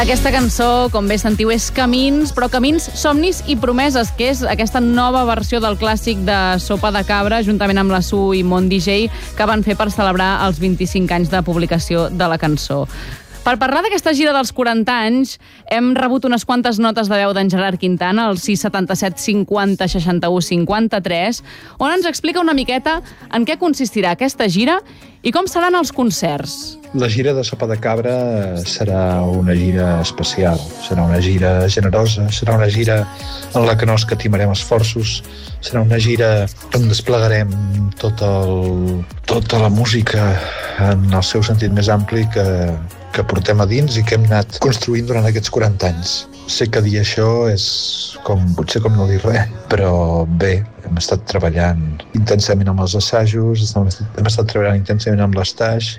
Aquesta cançó, com bé sentiu, és Camins, però Camins, somnis i promeses, que és aquesta nova versió del clàssic de Sopa de Cabra, juntament amb la Su i Mont DJ, que van fer per celebrar els 25 anys de publicació de la cançó. Per parlar d'aquesta gira dels 40 anys, hem rebut unes quantes notes de veu d'en Gerard Quintana, al 677 50 61 53, on ens explica una miqueta en què consistirà aquesta gira i com seran els concerts. La gira de Sopa de Cabra serà una gira especial, serà una gira generosa, serà una gira en la que no escatimarem esforços, serà una gira on desplegarem tota la música en el seu sentit més ampli que portem a dins i que hem anat construint durant aquests 40 anys. Sé que dir això és potser com no dir res, però bé, hem estat treballant intensament amb els assajos, hem estat treballant intensament amb l'estaix